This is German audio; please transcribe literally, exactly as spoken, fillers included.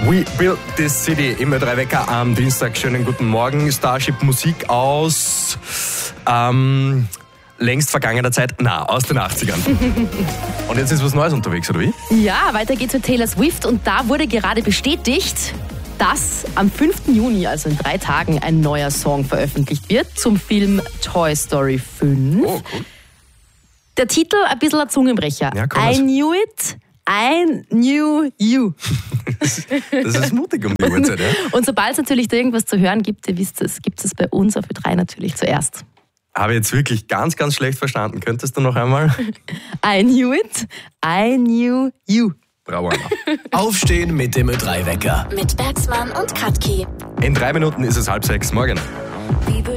We Built This City im Ö drei Wecker am Dienstag. Schönen guten Morgen. Starship Musik aus ähm, längst vergangener Zeit. Na, aus den achtzigern. Und jetzt ist was Neues unterwegs, oder wie? Ja, weiter geht's mit Taylor Swift und da wurde gerade bestätigt, dass am fünften Juni, also in drei Tagen, ein neuer Song veröffentlicht wird zum Film Toy Story fünf. Oh, cool. Der Titel, ein bisschen ein Zungenbrecher. Ja, komm, I was- knew it, I knew you. Das ist mutig um die Uhrzeit, ja? Und sobald es natürlich da irgendwas zu hören gibt, ihr wisst es, gibt es bei uns auf Ö drei natürlich zuerst. Habe ich jetzt wirklich ganz, ganz schlecht verstanden. Könntest du noch einmal? I knew it, I knew you. Bravo, Anna. Aufstehen mit dem Ö drei Wecker. Mit Bergsmann und Katki. In drei Minuten ist es halb sechs. Morgen.